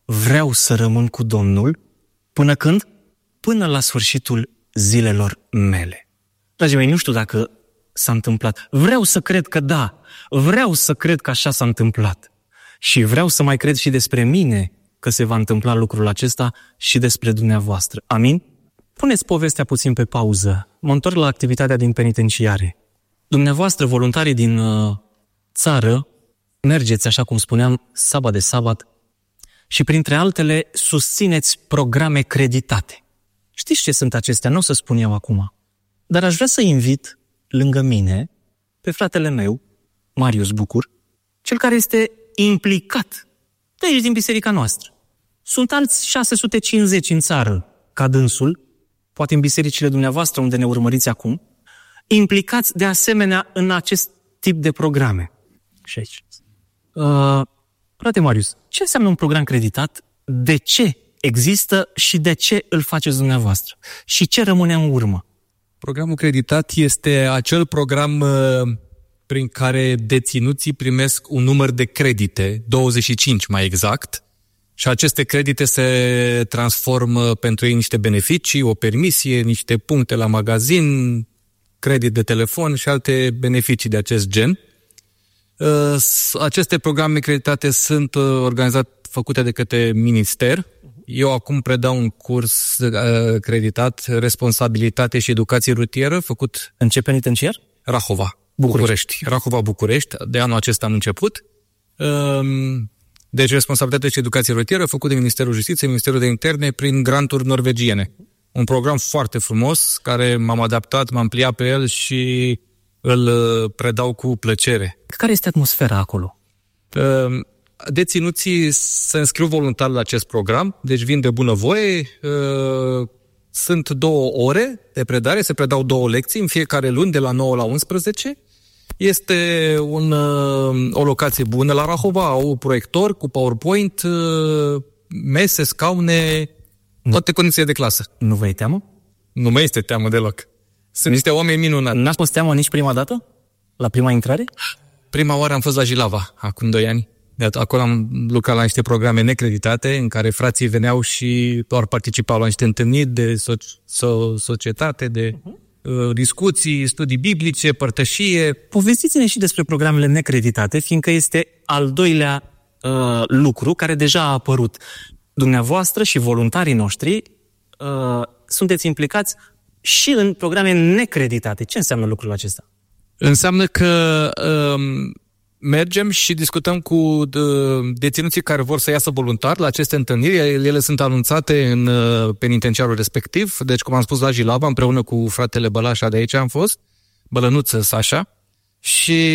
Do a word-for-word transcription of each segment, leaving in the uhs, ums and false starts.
vreau să rămân cu Domnul până când? Până la sfârșitul zilelor mele. Dragii mei, nu știu dacă s-a întâmplat. Vreau să cred că da. Vreau să cred că așa s-a întâmplat. Și vreau să mai cred și despre mine că se va întâmpla lucrul acesta și despre dumneavoastră. Amin? Puneți povestea puțin pe pauză. Mă întorc la activitatea din penitenciare. Dumneavoastră, voluntarii din uh, țară, mergeți, așa cum spuneam, sabat de sabat și printre altele susțineți programe creditate. Știți ce sunt acestea? Nu o să spun eu acum. Dar aș vrea să invit lângă mine pe fratele meu, Marius Bucur, cel care este implicat de aici din biserica noastră. Sunt alți șase sute cincizeci în țară ca dânsul, poate în bisericile dumneavoastră unde ne urmăriți acum, implicați de asemenea în acest tip de programe. Și aici. Uh, frate Marius, ce înseamnă un program creditat? De ce există și de ce îl faceți dumneavoastră? Și ce rămâne în urmă? Programul creditat este acel program uh, prin care deținuții primesc un număr de credite, douăzeci și cinci mai exact, și aceste credite se transformă pentru ei niște beneficii, o permisie, niște puncte la magazin, credit de telefon și alte beneficii de acest gen. Aceste programe creditate sunt organizate, făcute de către minister. Eu acum predau un curs creditat, responsabilitate și educație rutieră, făcut... În ce penitenciar? Rahova, București. București. Rahova, București. De anul acesta am început. Deci responsabilitate și educație rutieră, făcut de Ministerul Justiției, Ministerul de Interne, prin granturi norvegiene. Un program foarte frumos, care m-am adaptat, m-am pliat pe el și îl predau cu plăcere. Care este atmosfera acolo? Deținuții se înscriu voluntar la acest program, deci vin de bunăvoie. Sunt două ore de predare, se predau două lecții în fiecare luni, de la nouă la unsprezece. Este un, o locație bună la Rahova, au proiector cu PowerPoint, mese, scaune, toate condițiile de clasă. Nu vă e teamă? Nu mai este teamă deloc. Sunt niște oameni minunați. N-ați fost teamă nici prima dată? La prima intrare? Prima oară am fost la Jilava, acum doi ani. Acolo am lucrat la niște programe necreditate, în care frații veneau și doar participau la niște întâlniri de so- so- societate, de uh, discuții, studii biblice, părtășie. Povestiți-ne și despre programele necreditate, fiindcă este al doilea uh, lucru care deja a apărut. Dumneavoastră și voluntarii noștri uh, sunteți implicați și în programe necreditate. Ce înseamnă lucrul acesta? Înseamnă că um, mergem și discutăm cu deținuții care vor să iasă voluntar la aceste întâlniri. Ele sunt anunțate în penitenciarul respectiv. Deci, cum am spus, la Jilava, împreună cu fratele Bălașa de aici am fost, Bălănuță Sașa, și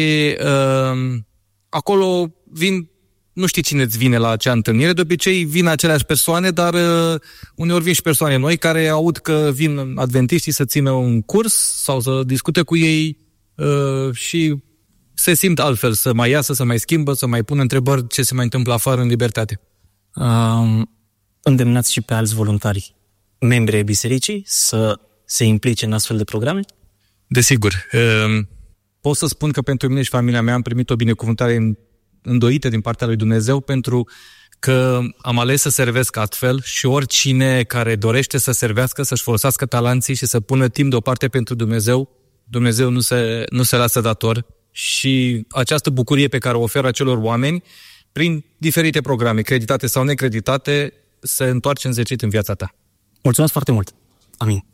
um, acolo vin, nu știi cine îți vine la acea întâlnire, de obicei vin aceleași persoane, dar uh, uneori vin și persoane noi care aud că vin adventiștii să țină un curs sau să discute cu ei uh, și se simt altfel, să mai iasă, să mai schimbă, să mai pună întrebări ce se mai întâmplă afară în libertate. Uh, îndemnați și pe alți voluntari, membri ai bisericii, să se implice în astfel de programe? Desigur. Uh, pot să spun că pentru mine și familia mea am primit o binecuvântare îndoită din partea lui Dumnezeu, pentru că am ales să servesc astfel și oricine care dorește să servească, să-și folosească talanții și să pună timp deoparte pentru Dumnezeu, Dumnezeu nu se, nu se lasă dator. Și această bucurie pe care o oferă acelor oameni, prin diferite programe, creditate sau necreditate, se întoarce înzecit în viața ta. Mulțumesc foarte mult! Amin!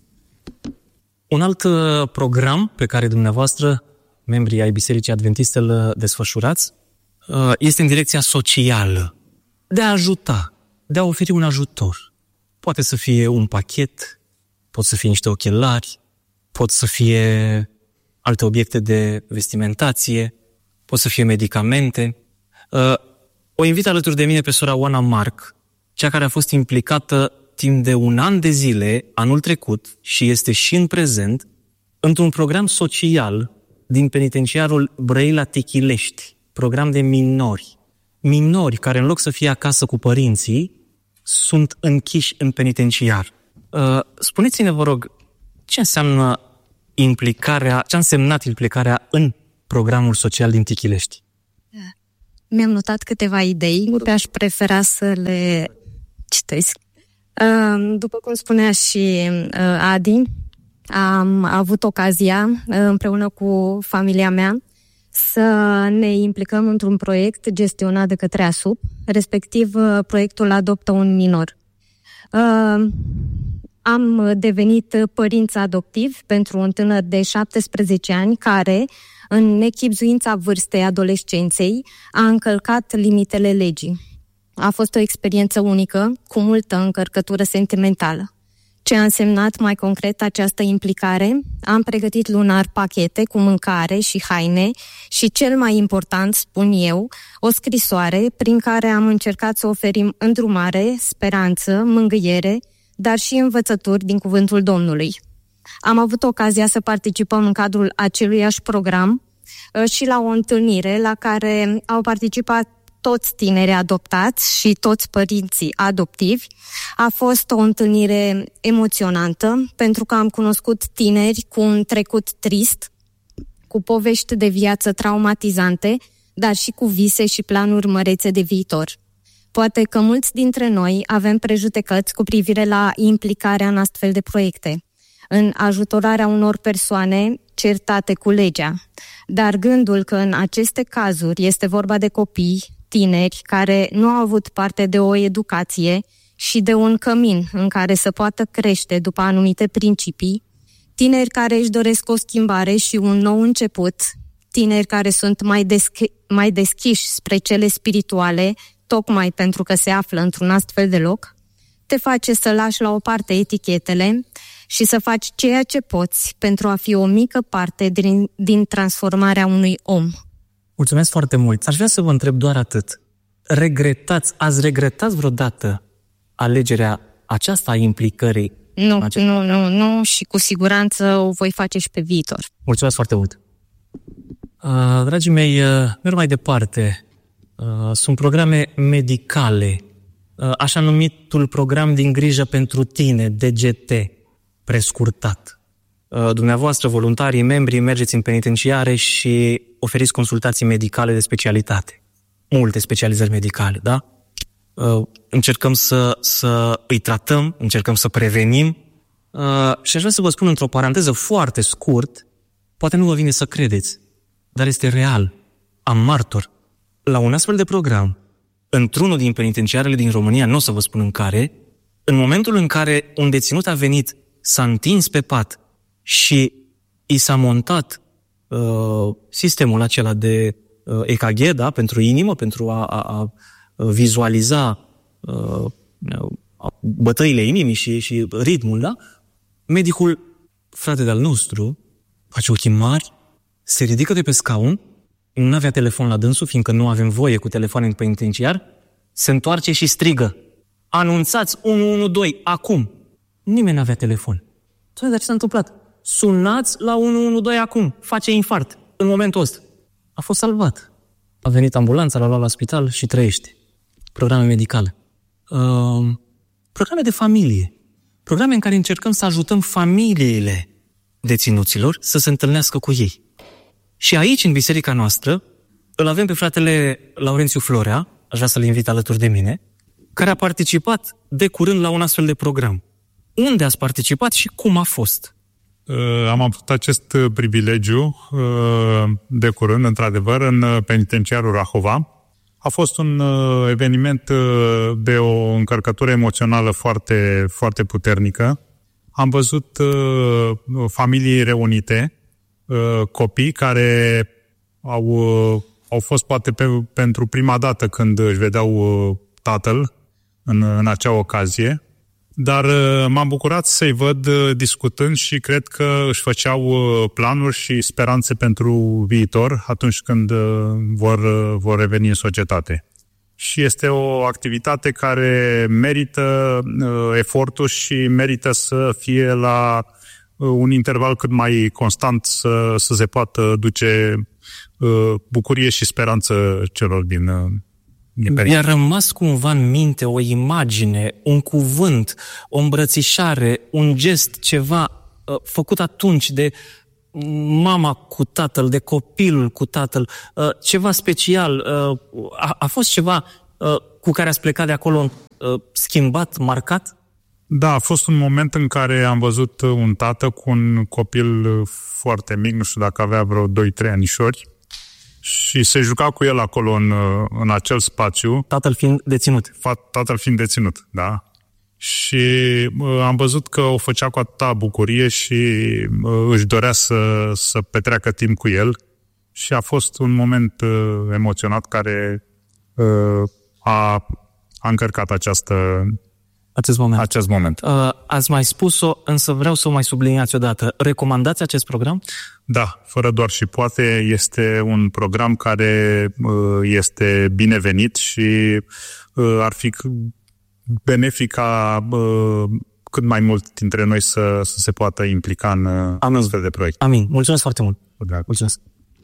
Un alt program pe care dumneavoastră, membrii ai Bisericii Adventiste, îl desfășurați, este în direcția socială, de a ajuta, de a oferi un ajutor. Poate să fie un pachet, pot să fie niște ochelari, pot să fie alte obiecte de vestimentație, pot să fie medicamente. O invit alături de mine pe sora Oana Marc, cea care a fost implicată timp de un an de zile, anul trecut, și este și în prezent, într-un program social din penitenciarul Brăila Tichilești, program de minori. Minori care, în loc să fie acasă cu părinții, sunt închiși în penitenciar. Spuneți-ne, vă rog, ce înseamnă implicarea, ce a însemnat implicarea în programul social din Tichilești? Mi-am notat câteva idei, pe aș prefera să le citesc. După cum spunea și Adi, am avut ocazia, împreună cu familia mea, să ne implicăm într-un proiect gestionat de către A S U P, respectiv proiectul Adoptă un minor. Am devenit părinți adoptivi pentru un tânăr de șaptesprezece ani care, în nechibzuința vârstei adolescenței, a încălcat limitele legii. A fost o experiență unică, cu multă încărcătură sentimentală. Ce a însemnat mai concret această implicare? Am pregătit lunar pachete cu mâncare și haine și, cel mai important, spun eu, o scrisoare prin care am încercat să oferim îndrumare, speranță, mângâiere, dar și învățături din cuvântul Domnului. Am avut ocazia să participăm în cadrul aceluiași program și la o întâlnire la care au participat toți tinerii adoptați și toți părinții adoptivi. A fost o întâlnire emoționantă pentru că am cunoscut tineri cu un trecut trist, cu povești de viață traumatizante, dar și cu vise și planuri mărețe de viitor. Poate că mulți dintre noi avem prejudecăți cu privire la implicarea în astfel de proiecte, în ajutorarea unor persoane certate cu legea. Dar gândul că în aceste cazuri este vorba de copii, tineri care nu au avut parte de o educație și de un cămin în care să poată crește după anumite principii, tineri care își doresc o schimbare și un nou început, tineri care sunt mai, deschi- mai deschiși spre cele spirituale, tocmai pentru că se află într-un astfel de loc, te face să lași la o parte etichetele și să faci ceea ce poți pentru a fi o mică parte din, din transformarea unui om. Mulțumesc foarte mult. Aș vrea să vă întreb doar atât. Regretați, ați regretat vreodată alegerea aceasta a implicării? Nu, acest... nu, nu, nu și cu siguranță o voi face și pe viitor. Mulțumesc foarte mult. Uh, dragii mei, uh, merg mai departe. Uh, sunt programe medicale, uh, așa numitul program din grijă pentru tine, D G T, prescurtat. Dumneavoastră, voluntarii, membrii, mergeți în penitenciare și oferiți consultații medicale de specialitate. Multe specializări medicale, da? Încercăm să, să îi tratăm, încercăm să prevenim și aș vrea să vă spun într-o paranteză foarte scurt, poate nu vă vine să credeți, dar este real. Am martor. La un astfel de program, într-unul din penitenciarele din România, nu o să vă spun în care, în momentul în care un deținut a venit, s-a întins pe pat și i s-a montat uh, sistemul acela de uh, E K G, da, pentru inimă, pentru a, a, a vizualiza uh, bătăile inimii și, și ritmul, da? Medicul, frate de-al nostru, face ochii mari, se ridică de pe scaun, nu avea telefon la dânsul, fiindcă nu avem voie cu telefoane în penitenciar, se întoarce și strigă: anunțați unu unu doi, acum! Nimeni n-avea telefon. Doamne, dar ce s-a întâmplat? Sunați la unu unu doi acum, face infart în momentul ăsta. A fost salvat. A venit ambulanța, l-a luat la spital și trăiește. Programe medicale. Uh, programe de familie. Programe în care încercăm să ajutăm familiile deținuților să se întâlnească cu ei. Și aici, în biserica noastră, îl avem pe fratele Laurențiu Florea, aș vrea să-l invit alături de mine, care a participat de curând la un astfel de program. Unde ați participat și cum a fost? Am avut acest privilegiu de curând, într-adevăr, în penitenciarul Rahova. A fost un eveniment de o încărcătură emoțională foarte, foarte puternică. Am văzut familii reunite, copii care au, au fost poate pe, pentru prima dată când își vedeau tatăl în, în acea ocazie. Dar m-am bucurat să-i văd discutând și cred că își făceau planuri și speranțe pentru viitor atunci când vor, vor reveni în societate. Și este o activitate care merită efortul și merită să fie la un interval cât mai constant să, să se poată duce bucurie și speranță celor din Mi-a rămas cumva în minte o imagine, un cuvânt, o îmbrățișare, un gest, ceva uh, făcut atunci de mama cu tatăl, de copilul cu tatăl, uh, ceva special. Uh, a, a fost ceva uh, cu care ați plecat de acolo schimbat, marcat? Da, a fost un moment în care am văzut un tată cu un copil foarte mic, nu știu dacă avea vreo doi trei anișori, și se juca cu el acolo în, în acel spațiu. Tatăl fiind deținut. Tatăl fiind deținut, da. Și uh, am văzut că o făcea cu atâta bucurie și uh, își dorea să, să petreacă timp cu el. Și a fost un moment uh, emoționat care uh, a, a încărcat această, acest moment. Acest moment. Uh, ați mai spus-o, însă vreau să o mai subliniați odată. Recomandați acest program? Da, fără doar și poate. Este un program care uh, este binevenit și uh, ar fi benefic ca uh, cât mai mult dintre noi să, să se poată implica în uh, astfel de proiect. Amin. Mulțumesc foarte mult. Mulțumesc.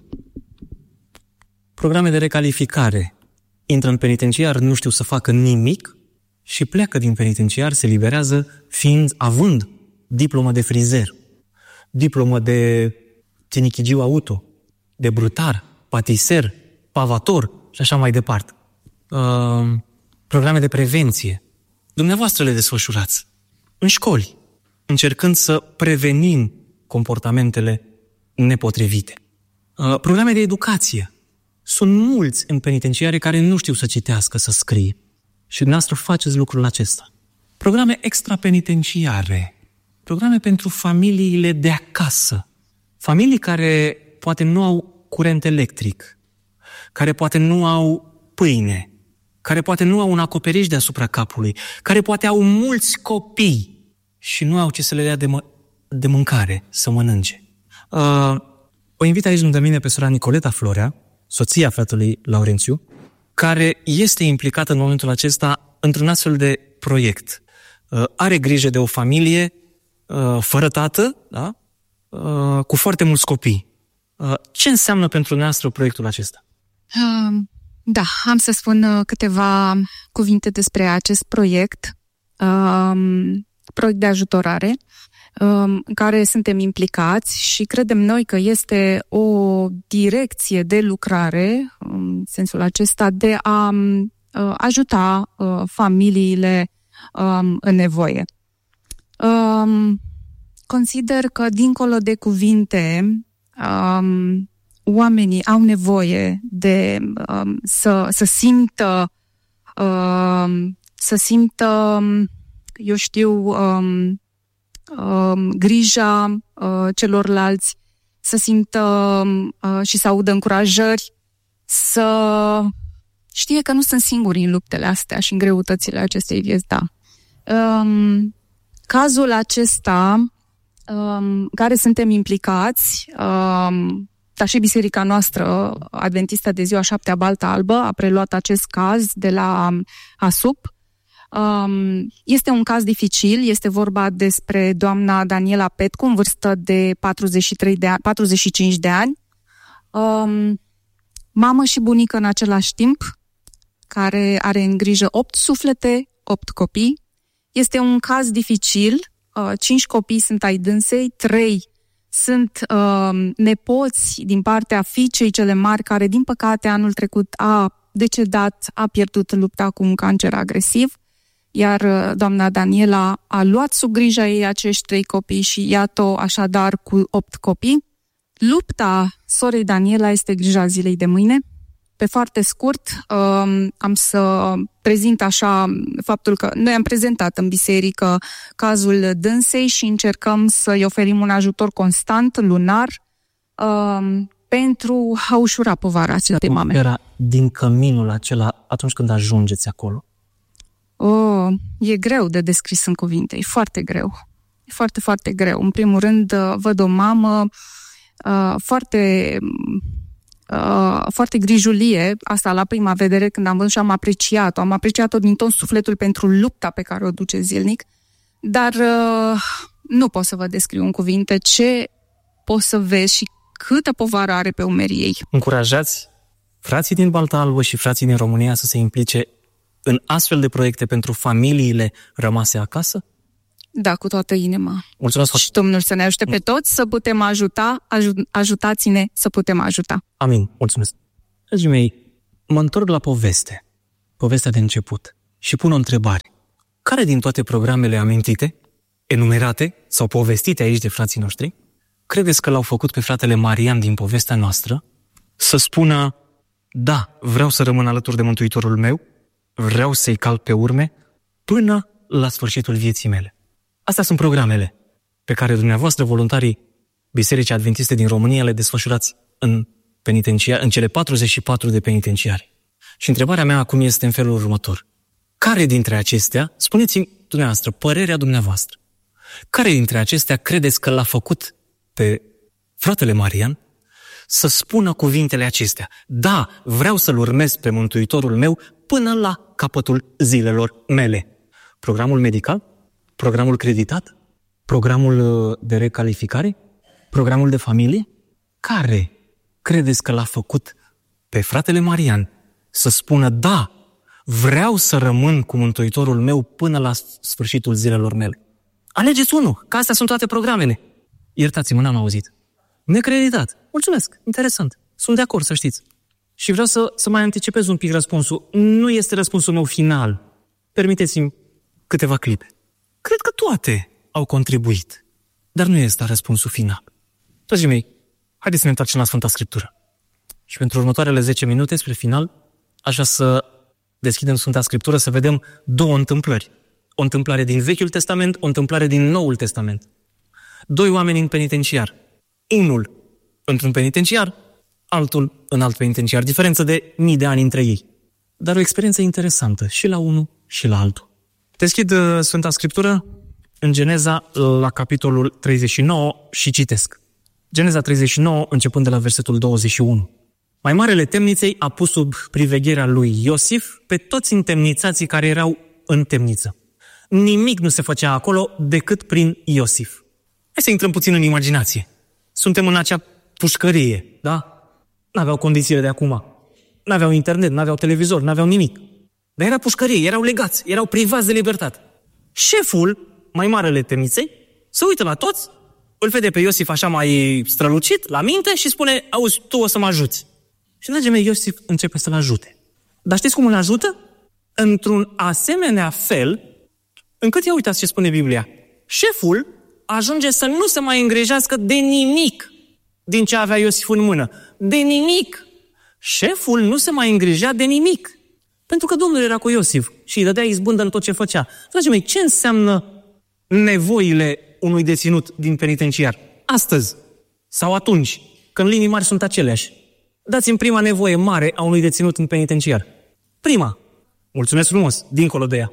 Programe de recalificare. Intră în penitenciar, nu știu să facă nimic și pleacă din penitenciar, se liberează fiind, având diplomă de frizer, diplomă de tinichigiu auto, de brutar, patiser, pavator și așa mai departe. Uh, programe de prevenție. Dumneavoastră le desfășurați în școli, încercând să prevenim comportamentele nepotrivite. Uh, programe de educație. Sunt mulți în penitenciare care nu știu să citească, să scrie. Și dumneavoastră faceți lucrul acesta. Programe extrapenitenciare. Programe pentru familiile de acasă. Familii care poate nu au curent electric, care poate nu au pâine, care poate nu au un acoperiș deasupra capului, care poate au mulți copii și nu au ce să le dea de, mă- de mâncare, să mănânce. Uh, o invit aici lângă mine pe sora Nicoleta Florea, soția fratelui Laurențiu, care este implicată în momentul acesta într-un astfel de proiect. Uh, are grijă de o familie uh, fără tată, da? uh, cu foarte mulți copii. Uh, ce înseamnă pentru noastră proiectul acesta? Uh, da, am să spun uh, câteva cuvinte despre acest proiect, uh, proiect de ajutorare, în care suntem implicați și credem noi că este o direcție de lucrare, în sensul acesta, de a ajuta familiile în nevoie. Consider că, dincolo de cuvinte, oamenii au nevoie de să, să simtă, să simtă, eu știu, Uh, grija uh, celorlalți, să simtă uh, și să audă încurajări, să știe că nu sunt singuri în luptele astea și în greutățile acestei vieți, da. Um, cazul acesta, um, care suntem implicați, um, dar și biserica noastră adventistă de ziua șaptea Balta Albă a preluat acest caz de la ASUP. Este un caz dificil, este vorba despre doamna Daniela Petcu, în vârstă de patruzeci și trei de ani, patruzeci și cinci de ani, mamă și bunică în același timp, care are în grijă opt suflete, opt copii. Este un caz dificil, cinci copii sunt ai dânsei, trei sunt nepoți din partea fiicei cele mari, care din păcate anul trecut a decedat, a pierdut lupta cu un cancer agresiv. Iar doamna Daniela a luat sub grija ei acești trei copii și iată-o așadar cu opt copii. Lupta sorei Daniela este grija zilei de mâine. Pe foarte scurt, am să prezint așa faptul că noi am prezentat în biserică cazul dânsei și încercăm să-i oferim un ajutor constant, lunar, pentru a ușura povara acestei mame. Era din căminul acela atunci când ajungeți acolo? Oh, e greu de descris în cuvinte, e foarte greu. E foarte, foarte greu. În primul rând, văd o mamă uh, foarte, uh, foarte grijulie, asta la prima vedere când am văzut și am apreciat-o. Am apreciat-o din tot sufletul pentru lupta pe care o duce zilnic, dar uh, nu pot să vă descriu în cuvinte ce poți să vezi și câtă povară are pe umerii ei. Încurajați frații din Balta Albă și frații din România să se implice în astfel de proiecte pentru familiile rămase acasă? Da, cu toată inima. Mulțumesc. Și Domnul să ne ajute pe toți să putem ajuta, aj- ajutați-ne să putem ajuta. Amin. Mulțumesc. Dragii mei, mă întorc la poveste. Povestea de început. și pun o întrebare. Care din toate programele amintite, enumerate sau povestite aici de frații noștri, credeți că l-au făcut pe fratele Marian din povestea noastră să spună: da, vreau să rămân alături de Mântuitorul meu, vreau să-i calc pe urme până la sfârșitul vieții mele? Astea sunt programele pe care dumneavoastră, voluntarii Bisericii Adventiste din România, le desfășurați în, penitenciar, în cele patruzeci și patru de penitenciare. Și întrebarea mea acum este în felul următor. Care dintre acestea, spuneți-mi dumneavoastră, părerea dumneavoastră, care dintre acestea credeți că l-a făcut pe fratele Marian să spună cuvintele acestea? Da, vreau să-L urmez pe Mântuitorul meu până la capătul zilelor mele. Programul medical? Programul creditat? Programul de recalificare? Programul de familie? Care credeți că l-a făcut pe fratele Marian să spună: da, vreau să rămân cu Mântuitorul meu până la sfârșitul zilelor mele? Alegeți unul, că astea sunt toate programele. Iertați-mă, n-am auzit. Necreditat. Mulțumesc, interesant. Sunt de acord, să știți. Și vreau să, să mai anticipez un pic răspunsul. Nu este răspunsul meu final. Permiteți-mi câteva clipe. Cred că toate au contribuit, dar nu este răspunsul final. Dragii mei, haideți să ne întoarcem la Sfânta Scriptură. Și pentru următoarele zece minute, spre final, aș vrea să deschidem Sfânta Scriptură să vedem două întâmplări. O întâmplare din Vechiul Testament, o întâmplare din Noul Testament. Doi oameni în penitenciar. Unul într-un penitenciar, altul în alt penitenciar. Diferență de mii de ani între ei. Dar o experiență interesantă și la unul și la altul. Deschid uh, Sfânta Scriptură în Geneza la capitolul treizeci și nouă și citesc. Geneza treizeci și nouă, începând de la versetul douăzeci și unu. Mai marele temniței a pus sub privegherea lui Iosif pe toți întemnițații care erau în temniță. Nimic nu se făcea acolo decât prin Iosif. Hai să intrăm puțin în imaginație. Suntem în acea pușcărie, da? N-aveau condițiile de acum. N-aveau internet, n-aveau televizor, n-aveau nimic. Dar era pușcărie, erau legați, erau privați de libertate. Șeful, mai marele temniței, se uită la toți, îl vede pe Iosif așa mai strălucit, la minte, și spune: auzi, tu o să mă ajuți. Și, dragii mei, Iosif începe să-l ajute. Dar știți cum îl ajută? Într-un asemenea fel, încât, ia uitați ce spune Biblia. Șeful ajunge să nu se mai îngrijească de nimic din ce avea Iosif în mână. De nimic. Șeful nu se mai îngrijea de nimic. Pentru că Domnul era cu Iosif și îi dădea izbândă în tot ce făcea. Dragii mei, ce înseamnă nevoile unui deținut din penitenciar? Astăzi sau atunci, când linii mari sunt aceleași. Dați-mi prima nevoie mare a unui deținut în penitenciar. Prima. Mulțumesc frumos, dincolo de ea.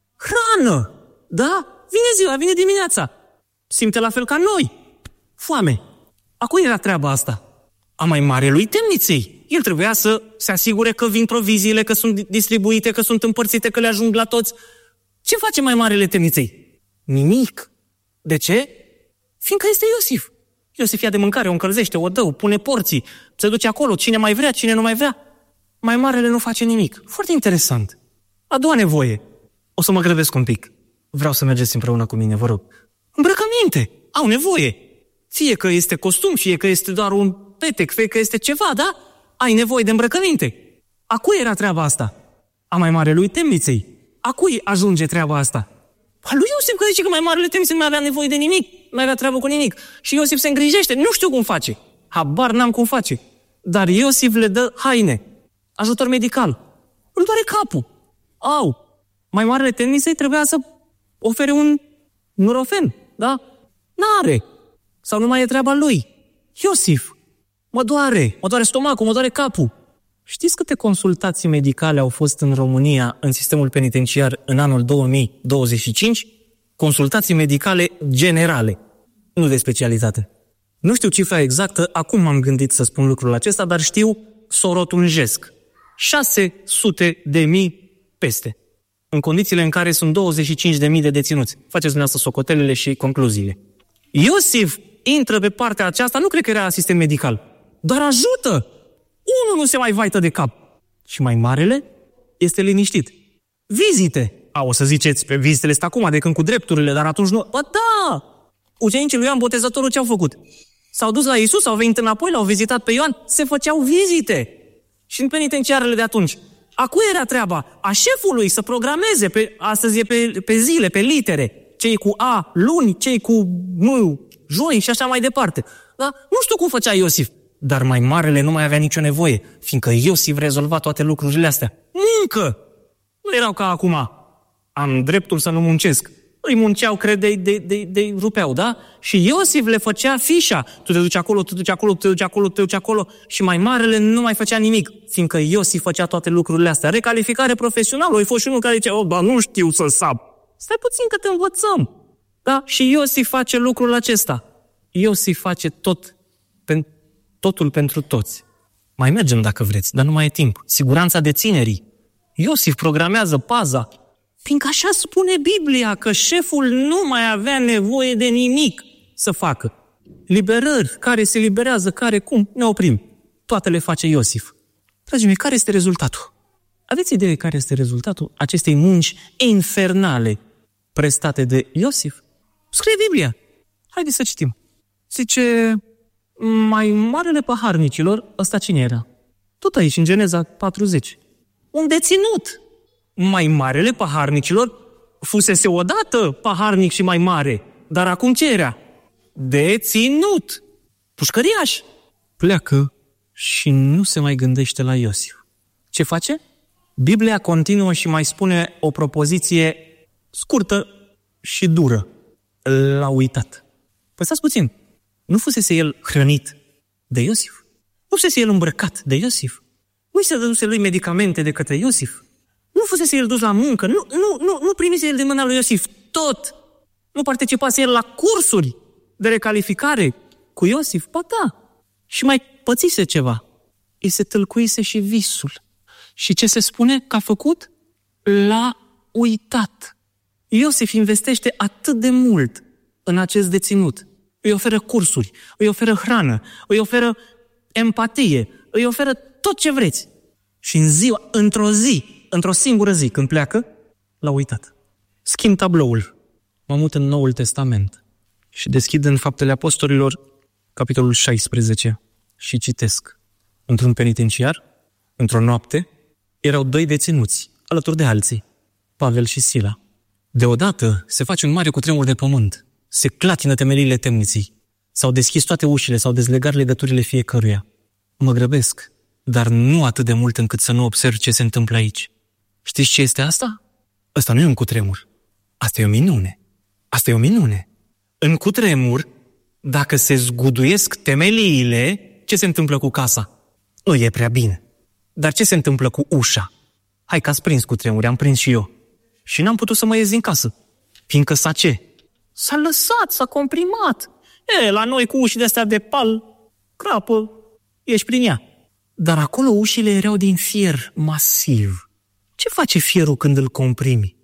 Hrană! Da? Vine ziua, vine dimineața. Simte la fel ca noi. Foame. A cui era treaba asta? A mai marelui temniței. El trebuia să se asigure că vin proviziile, că sunt distribuite, că sunt împărțite, că le ajung la toți. Ce face mai marele temniței? Nimic. De ce? Fiindcă este Iosif. Iosif ia de mâncare, o încălzește, o dă, o pune porții, se duce acolo, cine mai vrea, cine nu mai vrea. Mai marele nu face nimic. Foarte interesant. A doua nevoie. O să mă grăbesc un pic. Vreau să mergeți împreună cu mine, vă rog. Îmbrăcăminte. Au nevoie. Fie că este costum, fie că este doar un petec, fie că este ceva, da? Ai nevoie de îmbrăcăminte. A cui era treaba asta? A mai marelui temniței. A cui ajunge treaba asta? A lui Iosif, că zice că mai marele temniței nu mai avea nevoie de nimic, nu mai avea treabă cu nimic. Și Iosif se îngrijește, nu știu cum face. Habar n-am cum face. Dar Iosif le dă haine, ajutor medical. Îl doare capul. Au! Mai marele temniței trebuia să ofere un nurofen, da? N-are. Sau nu mai e treaba lui. Iosif, mă doare, mă doare stomacul, mă doare capul. Știți câte consultații medicale au fost în România în sistemul penitenciar în anul două mii douăzeci și cinci? Consultații medicale generale, nu de specialitate. Nu știu cifra exactă, acum m-am gândit să spun lucrul acesta, dar știu să o rotunjesc. șase sute de mii peste. În condițiile în care sunt douăzeci și cinci de mii de deținuți. Faceți dumneavoastră socotelele și concluziile. Iosif intră pe partea aceasta, nu cred că era sistem medical, dar ajută! Unul nu se mai vaită de cap. Și mai marele este liniștit. Vizite! A, o să ziceți, pe vizitele sunt acum, de când cu drepturile, dar atunci nu... Bă, da! Ucenicii lui Ioan Botezătorul ce au făcut? S-au dus la Iisus, au venit înapoi, l-au vizitat pe Ioan, se făceau vizite. Și în penitenciarele de atunci, A cui era treaba? A șefului să programeze, pe, astăzi e pe, pe zile, pe litere, cei cu A, luni, cei cu M, joi și așa mai departe. Da? Nu știu cum făcea Iosif, dar mai marele nu mai avea nicio nevoie, fiindcă Iosif rezolva toate lucrurile astea. Muncă! Nu erau ca acum, am dreptul să nu muncesc. Îi munceau, cred, de, de, de, de rupeau, da? Și Iosif le făcea fișa. Tu te duci acolo, tu te duci acolo, tu te duci acolo, tu te duci acolo. Și mai marele nu mai făcea nimic, fiindcă Iosif făcea toate lucrurile astea. Recalificare profesională. A fost și unul care zicea, oh, dar nu știu să sap. Stai puțin că te învățăm. Da? Și Iosif face lucrul acesta. Iosif face tot, pen, totul pentru toți. Mai mergem dacă vreți, dar nu mai e timp. Siguranța deținerii. Iosif programează paza. Fiindcă așa spune Biblia, că șeful nu mai avea nevoie de nimic să facă. Liberări, care se liberează, care cum, ne oprim. Toate le face Iosif. Dragii mei, care este rezultatul? Aveți idee care este rezultatul acestei munci infernale prestate de Iosif? Scrie Biblia. Haideți să citim. Zice, mai marele paharnicilor, ăsta cine era? Tot aici, în Geneza patruzeci. Un deținut. Mai marele paharnicilor fusese odată paharnic și mai mare. Dar acum ce era? Deținut. Pușcăriaș. Pleacă și nu se mai gândește la Iosif. Ce face? Biblia continuă și mai spune o propoziție scurtă și dură. L-a uitat. Păi stați puțin. Nu fusese el hrănit de Iosif? Nu fusese el îmbrăcat de Iosif? Nu se dăduse lui medicamente de către Iosif? Nu fusese el dus la muncă? Nu, nu, nu, nu primise el de mâna lui Iosif tot? Nu participase el la cursuri de recalificare cu Iosif? Ba da. Și mai pățise ceva. Îi se tâlcuise și visul. Și ce se spune că a făcut? L-a uitat. Iosif investește atât de mult în acest deținut. Îi oferă cursuri, îi oferă hrană, îi oferă empatie, îi oferă tot ce vreți. Și în ziua, într-o zi, într-o singură zi, când pleacă, l-a uitat. Schimb tabloul. Mă mut în Noul Testament și deschid în Faptele Apostolilor, capitolul șaisprezece, și citesc. Într-un penitenciar, într-o noapte, erau doi deținuți, alături de alții, Pavel și Sila. Deodată se face un mare cutremur de pământ. Se clatină temeliile temniței. S-au deschis toate ușile, s-au dezlegat legăturile fiecăruia. Mă grăbesc, dar nu atât de mult încât să nu observ ce se întâmplă aici. Știți ce este asta? Asta nu e un cutremur. Asta e o minune. Asta e o minune. În cutremur, dacă se zguduiesc temeliile, ce se întâmplă cu casa? Nu e prea bine. Dar ce se întâmplă cu ușa? Hai că ați prins cutremuri, am prins și eu. Și n-am putut să mă ies din casă. Fiindcă s-a ce? S-a lăsat, s-a comprimat. E, la noi cu uși de-astea de pal, crapă, ești prin ea. Dar acolo ușile erau din fier masiv. Ce face fierul când îl comprimi?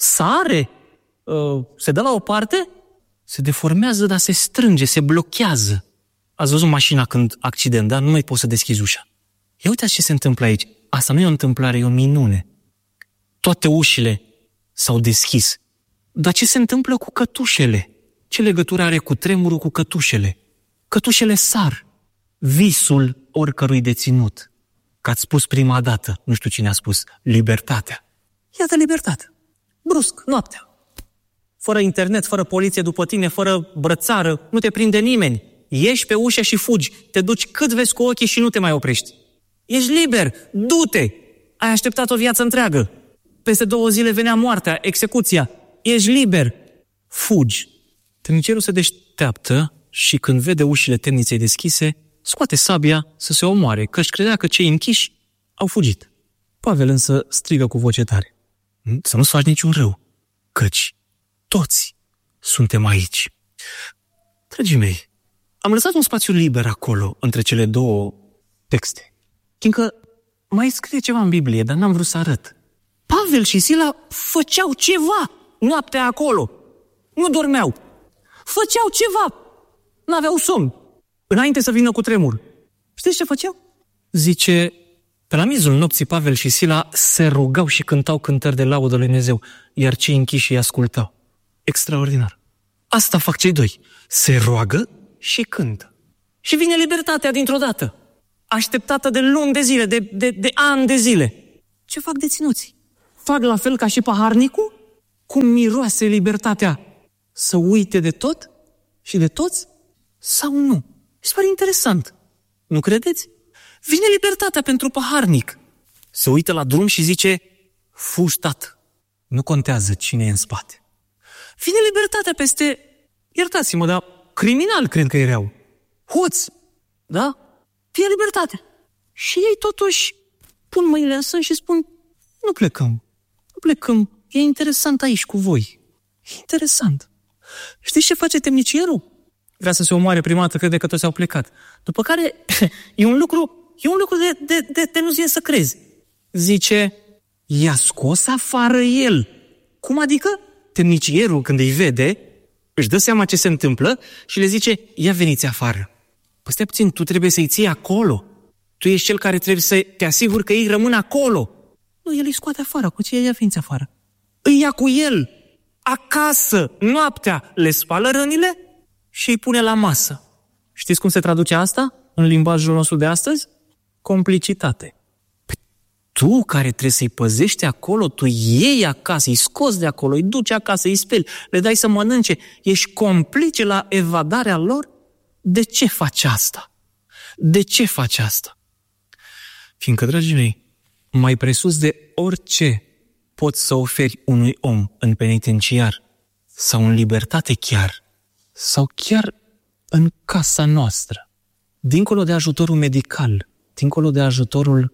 Sare? Uh, se dă la o parte? Se deformează, dar se strânge, se blochează. Ați văzut mașina când accident, dar nu mai poți să deschizi ușa. Ia uitați ce se întâmplă aici. Asta nu e o întâmplare, e o minune. Toate ușile s-au deschis. Dar ce se întâmplă cu cătușele? Ce legătură are cu tremurul cu cătușele? Cătușele sar. Visul oricărui deținut. Că ați spus prima dată, nu știu cine a spus, libertatea. Iată libertatea. Brusc, noaptea. Fără internet, fără poliție după tine, fără brățară, nu te prinde nimeni. Ieși pe ușă și fugi. Te duci cât vezi cu ochii și nu te mai oprești. Ești liber, du-te! Ai așteptat o viață întreagă. Peste două zile venea moartea, execuția. Ești liber, fugi. Temnicerul se deșteaptă și când vede ușile temniței deschise, scoate sabia să se omoare, că își credea că cei închiși au fugit. Pavel însă strigă cu voce tare. Să nu-ți faci niciun rău, căci toți suntem aici. Dragii mei, am lăsat un spațiu liber acolo, între cele două texte. Fiindcă mai scrie ceva în Biblie, dar n-am vrut să arăt. Pavel și Sila făceau ceva noaptea acolo. Nu dormeau. Făceau ceva. N-aveau somn. Înainte să vină cu tremur. Știți ce făceau? Zice, pe la miezul nopții Pavel și Sila se rugau și cântau cântări de laudă lui Dumnezeu, iar cei închiși îi ascultau. Extraordinar. Asta fac cei doi. Se roagă și cântă. Și vine libertatea dintr-o dată. Așteptată de luni de zile, de, de, de ani de zile. Ce fac deținuții? Fac la fel ca și paharnicul? Cum miroase libertatea? Să uite de tot și de toți? Sau nu? Mi se pare interesant. Nu credeți? Vine libertatea pentru paharnic. Se uită la drum și zice, fugi, tată. Nu contează cine e în spate. Vine libertatea peste, iertați-mă, dar criminal cred că erau. Hoț, da? Fie libertatea. Și ei totuși pun mâinile în sân și spun, nu plecăm. Nu plecăm. E interesant aici cu voi. E interesant. Știți ce face temnicierul? Vrea să se omoare prima dată, crede că toți au plecat. După care e un lucru, e un lucru de, de, de, de nu-ți vine să crezi. Zice, i-a scos afară el. Cum adică? Temnicierul, când îi vede, își dă seama ce se întâmplă și le zice, ia veniți afară. Păi stai puțin, tu trebuie să-i ții acolo. Tu ești cel care trebuie să te asiguri că ei rămân acolo. Nu, el îi scoate afară, cu ce ia veniți afară. Îi ia cu el, acasă, noaptea, le spală rănile și îi pune la masă. Știți cum se traduce asta în limbajul nostru de astăzi? Complicitate. Păi tu care trebuie să-i păzești acolo, tu iei acasă, îi scoți de acolo, îi duci acasă, îi speli, le dai să mănânce, ești complice la evadarea lor? De ce faci asta? De ce faci asta? Fiindcă, dragii mei, mai presus de orice poți să oferi unui om în penitenciar sau în libertate chiar, sau chiar în casa noastră, dincolo de ajutorul medical, dincolo de ajutorul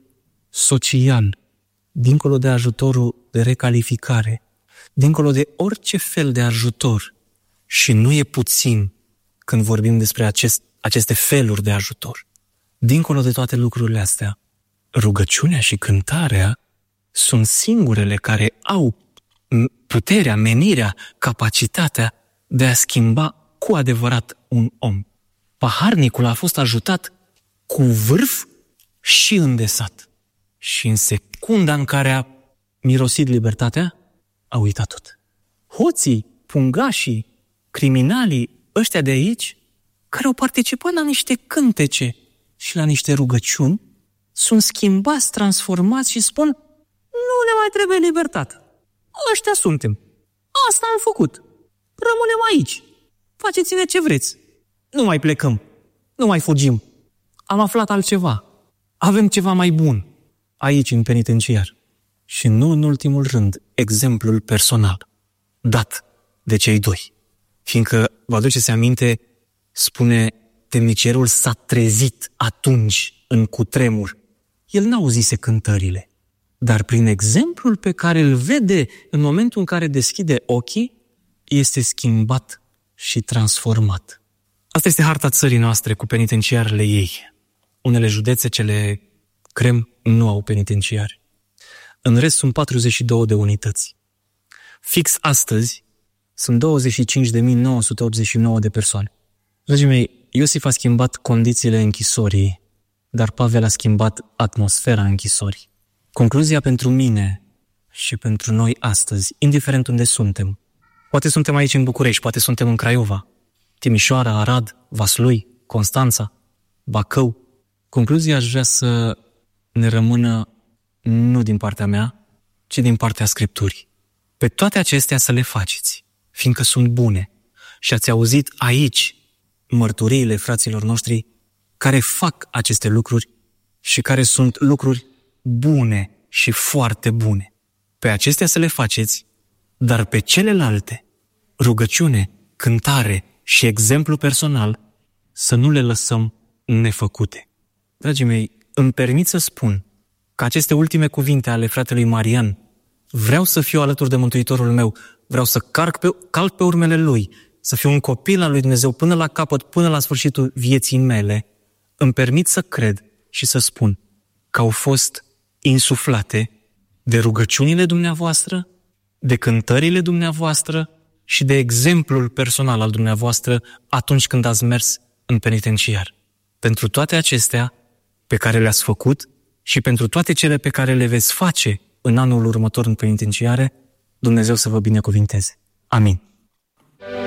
social, dincolo de ajutorul de recalificare, dincolo de orice fel de ajutor, și nu e puțin când vorbim despre acest, aceste feluri de ajutor, dincolo de toate lucrurile astea, rugăciunea și cântarea sunt singurele care au puterea, menirea, capacitatea de a schimba cu adevărat un om. Paharnicul a fost ajutat cu vârf și îndesat. Și în secunda în care a mirosit libertatea, a uitat tot. Hoții, pungașii, criminalii, ăștia de aici, care au participat la niște cântece și la niște rugăciuni, sunt schimbați, transformați și spun, nu ne mai trebuie libertate. Ăștia suntem. Asta am făcut. Rămânem aici. Faceți-ne ce vreți. Nu mai plecăm. Nu mai fugim. Am aflat altceva. Avem ceva mai bun aici în penitenciar. Și nu în ultimul rând, exemplul personal dat de cei doi. Fiindcă, vă aduceți aminte, spune, temnicierul s-a trezit atunci în cutremur. El n-auzise cântările, dar prin exemplul pe care îl vede în momentul în care deschide ochii, este schimbat și transformat. Asta este harta țării noastre cu penitenciarele ei. Unele județe, cele crem, nu au penitenciari. În rest sunt patruzeci și două de unități. Fix astăzi sunt douăzeci și cinci de mii nouă sute optzeci și nouă de persoane. Dragii mei, Iosif a schimbat condițiile închisorii, dar Pavel a schimbat atmosfera închisorii. Concluzia pentru mine și pentru noi astăzi, indiferent unde suntem, poate suntem aici în București, poate suntem în Craiova, Timișoara, Arad, Vaslui, Constanța, Bacău, concluzia aș vrea să ne rămână nu din partea mea, ci din partea Scripturii. Pe toate acestea să le faceți, fiindcă sunt bune. Și ați auzit aici mărturiile fraților noștri care fac aceste lucruri și care sunt lucruri bune și foarte bune. Pe acestea să le faceți, dar pe celelalte, rugăciune, cântare și exemplu personal, să nu le lăsăm nefăcute. Dragii mei, îmi permit să spun că aceste ultime cuvinte ale fratelui Marian, vreau să fiu alături de Mântuitorul meu, vreau să calc pe, calc pe urmele lui, să fiu un copil al lui Dumnezeu până la capăt, până la sfârșitul vieții mele, îmi permit să cred și să spun că au fost insuflate de rugăciunile dumneavoastră, de cântările dumneavoastră și de exemplul personal al dumneavoastră atunci când ați mers în penitenciar. Pentru toate acestea pe care le-ați făcut și pentru toate cele pe care le veți face în anul următor în penitenciare, Dumnezeu să vă binecuvinteze. Amin.